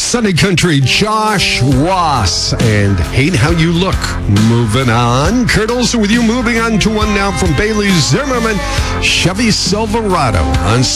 Sunny Country, Josh Ross, and Hate How You Look. Moving on. Kurt Olson with you. Moving on to one now from Bailey Zimmerman, Chevy Silverado on